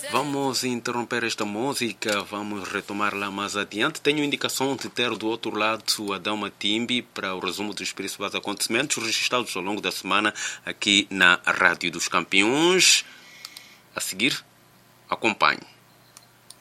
Vamos interromper esta música, vamos retomar lá mais adiante. Tenho indicação de ter do outro lado o Adão Matimbi para o resumo dos principais acontecimentos registrados ao longo da semana aqui na Rádio dos Campeões. A seguir, acompanhe.